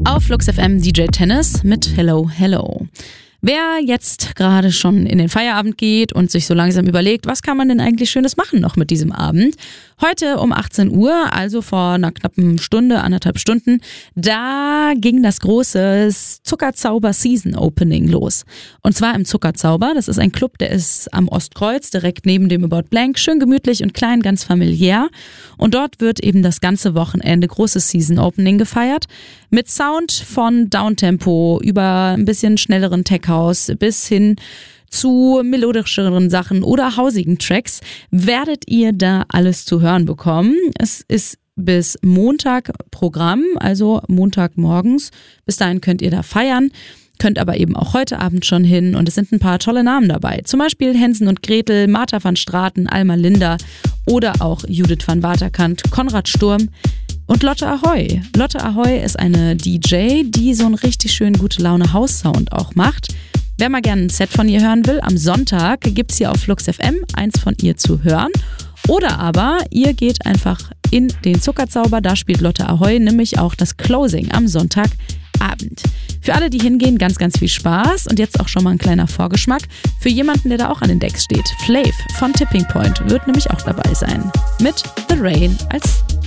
Auf Flux FM DJ Tennis mit Hello, Hello. Wer jetzt gerade schon in den Feierabend geht und sich so langsam überlegt, was kann man denn eigentlich Schönes machen noch mit diesem Abend? Heute um 18 Uhr, also vor einer knappen Stunde, 1,5 Stunden, da ging das große Zuckerzauber Season Opening los. Und zwar im Zuckerzauber, das ist ein Club, der ist am Ostkreuz, direkt neben dem About Blank, schön gemütlich und klein, ganz familiär. Und dort wird eben das ganze Wochenende großes Season Opening gefeiert. Mit Sound von Downtempo über ein bisschen schnelleren Tech House bis hin zu melodischeren Sachen oder hausigen Tracks werdet ihr da alles zu hören bekommen. Es ist bis Montag Programm, also Montagmorgens. Bis dahin könnt ihr da feiern, könnt aber eben auch heute Abend schon hin und es sind ein paar tolle Namen dabei. Zum Beispiel Hensen und Gretel, Martha van Straten, Alma Linda oder auch Judith van Waterkant, Konrad Sturm und Lotte Ahoy. Lotte Ahoy ist eine DJ, die so einen richtig schönen Gute-Laune-House-Sound auch macht. Wer mal gerne ein Set von ihr hören will, am Sonntag gibt es hier auf Flux FM eins von ihr zu hören. Oder aber ihr geht einfach in den Zuckerzauber, da spielt Lotte Ahoy nämlich auch das Closing am Sonntagabend. Für alle, die hingehen, ganz, ganz viel Spaß und jetzt auch schon mal ein kleiner Vorgeschmack für jemanden, der da auch an den Decks steht. Flav von Tipping Point wird nämlich auch dabei sein. Mit The Rain als